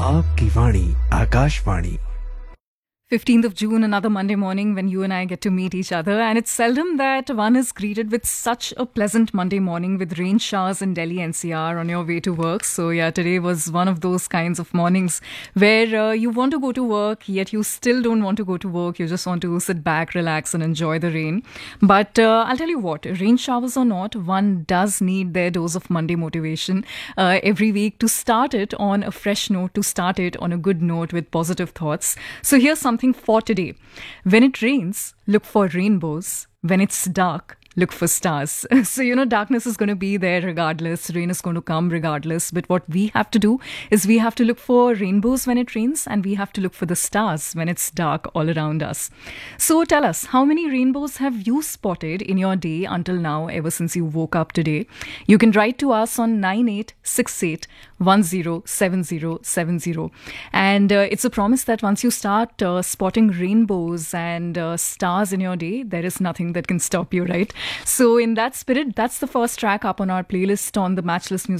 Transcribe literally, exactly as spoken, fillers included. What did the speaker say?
आपकी वाणी Akashvani. fifteenth of June, another Monday morning when you and I get to meet each other. And it's seldom that one is greeted with such a pleasant Monday morning with rain showers in Delhi N C R on your way to work. So, yeah, today was one of those kinds of mornings where uh, you want to go to work, yet you still don't want to go to work. You just want to sit back, relax, and enjoy the rain. But uh, I'll tell you what, rain showers or not, one does need their dose of Monday motivation uh, every week to start it on a fresh note, to start it on a good note with positive thoughts. So, here's something for today. When it rains, look for rainbows. When it's dark, look for stars. So, you know, darkness is going to be there regardless. Rain is going to come regardless. But what we have to do is we have to look for rainbows when it rains, and we have to look for the stars when it's dark all around us. So tell us, how many rainbows have you spotted in your day until now, ever since you woke up today? You can write to us on nine eight six eight one zero seven zero seven zero. And uh, it's a promise that once you start uh, spotting rainbows and uh, stars in your day, there is nothing that can stop you, right? So in that spirit, that's the first track up on our playlist on the Matchless Music